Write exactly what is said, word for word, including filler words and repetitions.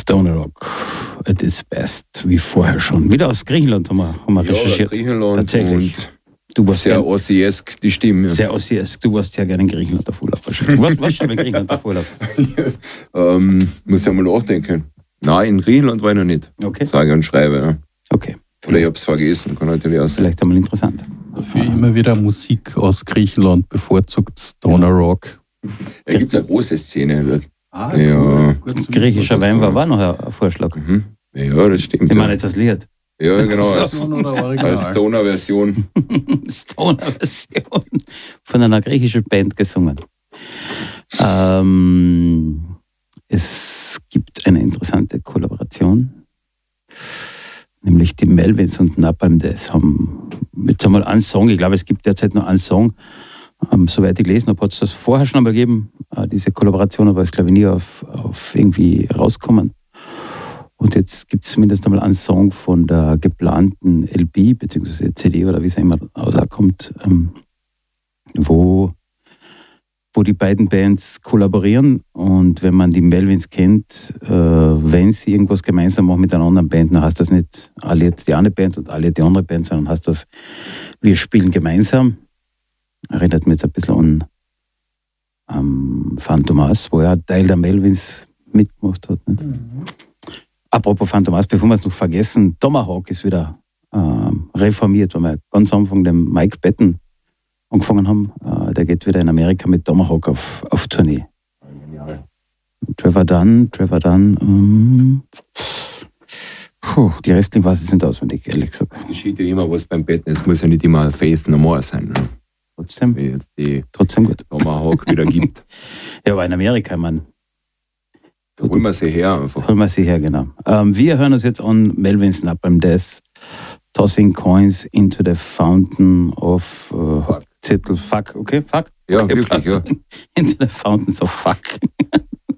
Stoner Rock at its best, wie vorher schon. Wieder aus Griechenland haben wir, haben wir ja, recherchiert. Aus Griechenland tatsächlich. Und du warst sehr gern, Ossi-esk, die Stimme. Sehr Ossi-esk. Du warst sehr gerne in Griechenland auf Urlaub wahrscheinlich. Du warst, warst schon in Griechenland auf Urlaub. ähm, muss ja mal nachdenken. Nein, in Griechenland war ich noch nicht. Okay. Sage und schreibe. Ja. Okay. Vielleicht habe ich es vergessen, kann natürlich auch sein. Vielleicht einmal interessant. Dafür immer wieder Musik aus Griechenland, bevorzugt Stoner Rock. Da gibt es eine große Szene. Ah, ja. Cool. Griechischer Wein war, war noch ein Vorschlag. Mhm. Ja, das stimmt. Ich meine ja. jetzt das Lied. Ja, genau. Als, Oder als Stoner-Version. Stoner-Version von einer griechischen Band gesungen. Ähm, es gibt eine interessante Kollaboration, nämlich die Melvins und Napalm Death haben jetzt einmal einen Song, ich glaube, es gibt derzeit nur einen Song, ähm, soweit ich gelesen habe, hat es das vorher schon einmal gegeben, äh, diese Kollaboration, aber es glaube ich nie auf, auf irgendwie rauskommen. Und jetzt gibt es zumindest einmal einen Song von der geplanten L P, beziehungsweise C D oder wie es immer rauskommt, ähm, wo, wo die beiden Bands kollaborieren. Und wenn man die Melvins kennt, äh, wenn sie irgendwas gemeinsam machen mit einer anderen Band, dann heißt das nicht alle jetzt die eine Band und alle die andere Band, sondern heißt das, wir spielen gemeinsam. Erinnert mich jetzt ein bisschen an ähm, Phantomas, wo ja ein Teil der Melvins mitgemacht hat. Nicht? Mhm. Apropos Phantomas, bevor wir es noch vergessen, Tomahawk ist wieder ähm, reformiert, weil wir ganz am Anfang den Mike Patton angefangen haben. Äh, der geht wieder in Amerika mit Tomahawk auf, auf Tournee. Ja. Trevor Dunn, Trevor Dunn, ähm, puh, die restlichen weiß ich nicht auswendig, ehrlich gesagt. Es geschieht ja immer was beim Patton, es muss ja nicht immer Faith No More sein. Ne? Trotzdem, Wie jetzt die trotzdem gut. Tomahawk wieder gibt. Ja, aber in Amerika, ich meine. Holen wir sie her einfach. Holen wir sie her, genau. Ähm, wir hören uns jetzt an Melvins Napalm Death, Tossing Coins into the Fountain of uh, Fuck. Zettel. Fuck, okay, fuck. Ja, okay, wirklich, ja. Into the Fountains of Fuck.